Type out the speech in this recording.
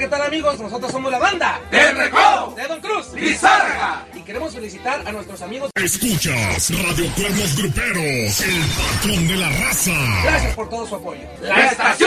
¿qué tal, amigos? Nosotros somos la banda ¡El Recodo! de Don Cruz ¡Lizárraga! y queremos felicitar a nuestros amigos. Escuchas Radio Cuernos Gruperos, el patrón de la raza. Gracias por todo su apoyo. ¡La estación!